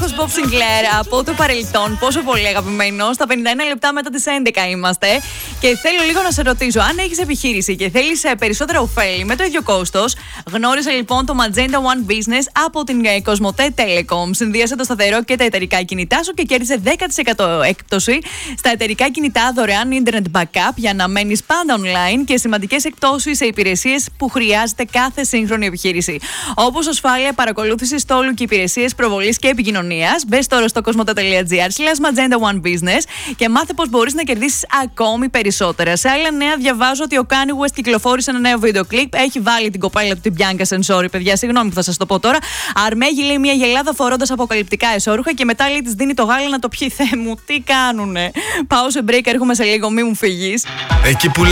Μεγάλος Bob Sinclair από το παρελθόν, πόσο πολύ αγαπημένο. Στα 51 λεπτά μετά τις 11 είμαστε. Και θέλω λίγο να σε ρωτήσω, αν έχεις επιχείρηση και θέλεις περισσότερα ωφέλη με το ίδιο κόστος, γνώρισε λοιπόν το Magenta One Business από την Cosmote Telecom. Συνδύασε το σταθερό και τα εταιρικά κινητά σου και κέρδισε 10% έκπτωση στα εταιρικά κινητά, δωρεάν internet backup για να μένεις πάντα online και σημαντικές εκπτώσεις σε υπηρεσίες που χρειάζεται κάθε σύγχρονη επιχείρηση. Όπως ασφάλεια, παρακολούθηση στόλου και υπηρεσίες προβολής και επικοινωνίας. Μπες τώρα στο cosmote.gr/Magenta One Business και μάθε πώς μπορείς να κερδίσεις ακόμη περισσότερα. Σε άλλα νέα, διαβάζω ότι ο Kanye West κυκλοφόρησε ένα νέο βίντεο κλιπ. Έχει βάλει την κοπέλα του, την Bianca Censori, παιδιά. Συγγνώμη που θα σας το πω τώρα. Αρμέγει, λέει, μια γελάδα φορώντας αποκαλυπτικά εσώρουχα και μετά, λέει, της δίνει το γάλα να το πιει. Θεέ μου, τι κάνουνε. Πάω σε break, έρχομαι σε λίγο, μη μου φύγεις. Εκεί που